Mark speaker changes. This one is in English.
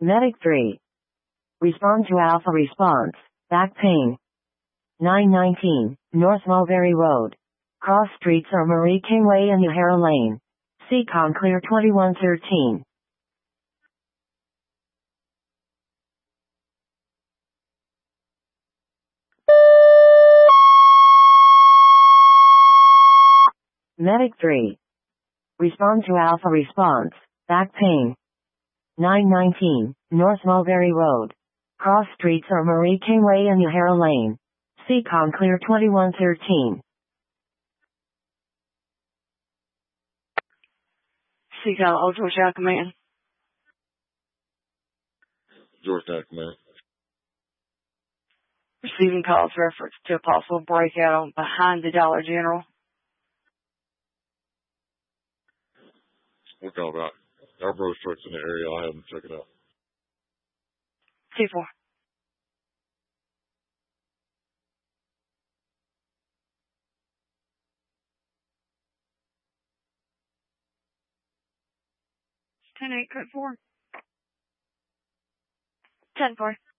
Speaker 1: Medic 3. Respond to Alpha response. Back pain. 919, North Mulberry Road. Cross streets are Marie King Way and Yahara Lane. Seacon clear 2113. Medic 3. Respond to Alpha response. Back pain. 919, North Mulberry Road. Cross streets are Marie King Way and Yahara Lane. Seacon clear 2113.
Speaker 2: Seacon, Old Georgetown Command.
Speaker 3: Georgetown Command.
Speaker 2: Receiving calls reference to a possible breakout behind the Dollar General.
Speaker 3: What call about? Our bro truck's in the area. I'll have them check it out.
Speaker 2: T4. Ten 8, code 4. 10 4.